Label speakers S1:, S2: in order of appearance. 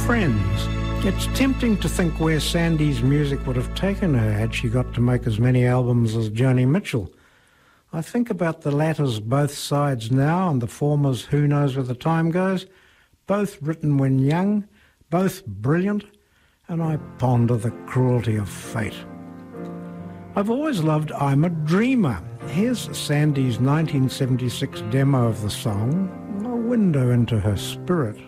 S1: Friends. It's tempting to think where Sandy's music would have taken her had she got to make as many albums as Joni Mitchell. I think about the latter's Both Sides Now and the former's Who Knows Where the Time Goes, both written when young, both brilliant, and I ponder the cruelty of fate. I've always loved I'm a Dreamer. Here's Sandy's 1976 demo of the song, a window into her spirit.